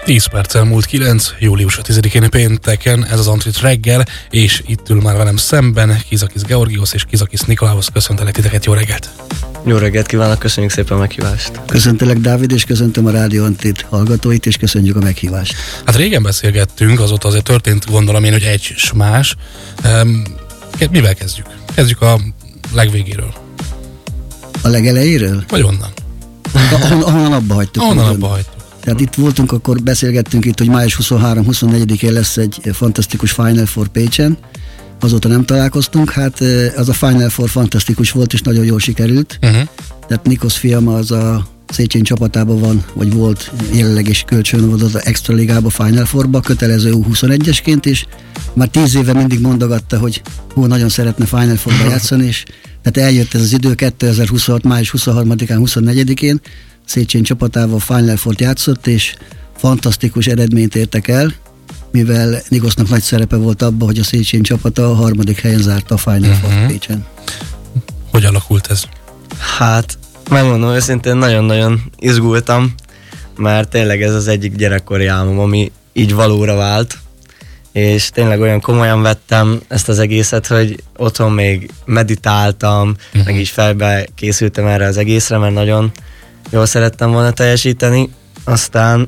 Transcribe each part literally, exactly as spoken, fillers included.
tíz perccel múlt kilenc, július tizedikén pénteken, ez az Antrit reggel, és itt ül már velem szemben Kizakis Georgios és Kizakis Nikolaos. Köszöntelek titeket, jó reggelt! Jó reggelt kívánok, köszönjük szépen a meghívást! Köszöntelek, Dávid, és köszöntöm a Rádió Antrit hallgatóit, és köszönjük a meghívást. Hát régen beszélgettünk, azóta azért történt, gondolom én, hogy egy s más. Um, mivel kezdjük? Kezdjük a legvégéről. A legelejéről? Vagy onnan? Ahon, ahonnan abba hagytuk. Ahonnan abba hagytuk. Tehát itt voltunk, akkor beszélgettünk itt, hogy május huszonhárom-huszonnégyedikén lesz egy fantasztikus Final Four Pécsen. Azóta nem találkoztunk, hát az a Final Four fantasztikus volt, és nagyon jól sikerült. Uh-huh. Tehát Nikos Fiama az a Széchenyi csapatában van, vagy volt jelenleg is kölcsön volt az Extra Ligába, Final Fourba, kötelező U huszonegyesként is. Már tíz éve mindig mondogatta, hogy hú, nagyon szeretne Final Fourba játszani, és tehát eljött ez az idő, kétezer-huszonhat. május huszonharmadikán, huszonnegyedikén Széchenyi csapatával Final Fourt játszott, és fantasztikus eredményt értek el, mivel Nikosnak nagy szerepe volt abban, hogy a Széchenyi csapata a harmadik helyen zárta a Final Fourt uh-huh. Pécsen. Hogy alakult ez? Hát, megmondom őszintén, nagyon-nagyon izgultam, mert tényleg ez az egyik gyerekkori álmom, ami így valóra vált, és tényleg olyan komolyan vettem ezt az egészet, hogy otthon még meditáltam, uh-huh. meg is felbe készültem erre az egészre, mert nagyon jól szerettem volna teljesíteni. Aztán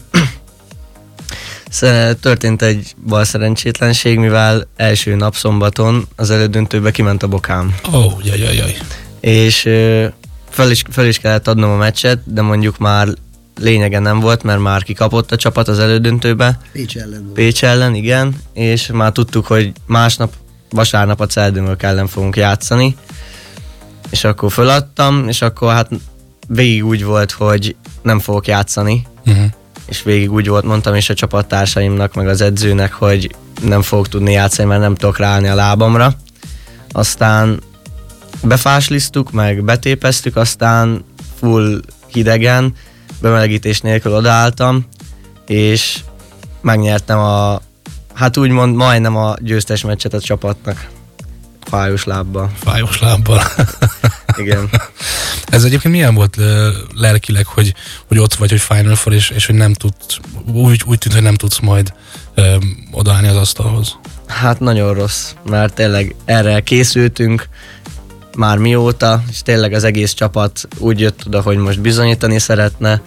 történt egy bal szerencsétlenség, mivel első nap szombaton az elődöntőbe kiment a bokám. Ó, oh, jaj, jaj, jaj. És fel is, fel is kellett adnom a meccset, de mondjuk már lényege nem volt, mert már kikapott a csapat az elődöntőbe. Pécs ellen volt. Pécs ellen, igen, és már tudtuk, hogy másnap, vasárnap a Celdőmök ellen fogunk játszani, és akkor föladtam, és akkor hát végig úgy volt, hogy nem fogok játszani, uh-huh. és végig úgy volt, mondtam is a csapattársaimnak, meg az edzőnek, hogy nem fogok tudni játszani, mert nem tudok ráállni a lábamra. Aztán befásliztuk, meg betépeztük, aztán full hidegen, bemelegítés nélkül odaálltam, és megnyertem a, hát úgymond majdnem a győztes meccset a csapatnak. Fájós lábbal. Fájós lábbal. Igen. Ez egyébként milyen volt lelkileg, hogy, hogy ott vagy, hogy Final Four, és, és hogy nem tudsz, úgy, úgy tűnt, hogy nem tudsz majd ö, odaállni az asztalhoz? Hát nagyon rossz, mert tényleg erre készültünk már mióta, és tényleg az egész csapat úgy jött oda, hogy most bizonyítani szeretne,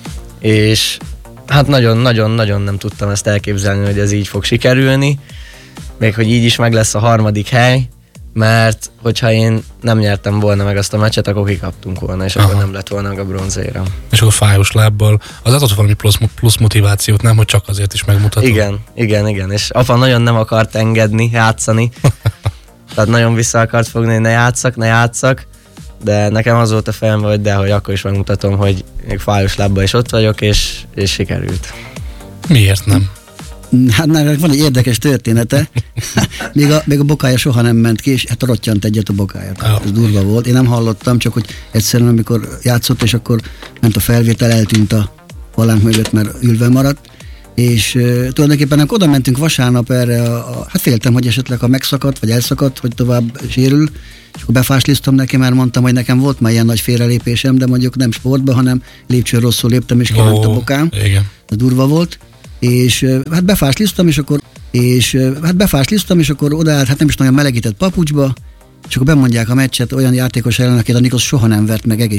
és hát nagyon-nagyon-nagyon nem tudtam ezt elképzelni, hogy ez így fog sikerülni, még hogy így is meg lesz a harmadik hely, mert hogyha én nem nyertem volna meg azt a meccset, akkor kikaptunk volna, és Aha. akkor nem lett volna meg a bronzérem. És akkor fájós lábbal, az adott valami plusz, plusz motivációt, nem, hogy csak azért is megmutatod? Igen, igen, igen, és apa nagyon nem akart engedni, játszani, tehát nagyon vissza akart fogni, hogy ne játszak, ne játszak, de nekem az volt a fejemben, hogy de, hogy akkor is megmutatom, hogy még fájós lábbal is ott vagyok, és, és sikerült. Miért nem? Hát van egy érdekes története. még, a, még a bokája soha nem ment ki, és hát rottyant egyet a bokája. Oh. Ez durva volt. Én nem hallottam, csak hogy egyszerűen amikor játszott, és akkor ment a felvétel, eltűnt a palánk mögött, mert ülve maradt. És uh, tulajdonképpen amikor oda mentünk vasárnap erre, a, a, hát féltem, hogy esetleg ha megszakadt, vagy elszakadt, hogy tovább sérül, és akkor befásliztam neki, mert mondtam, hogy nekem volt már ilyen nagy félrelépésem, de mondjuk nem sportban, hanem lépcsőn rosszul léptem, és kiment oh, a bokám. Igen. Ez durva volt. És hát befásliztam, és akkor és hát befásliztam, és akkor odaállt, hát nem is nagyon melegített papucsba, és akkor bemondják a meccset olyan játékos ellen, akit a Nikos soha nem vert meg egész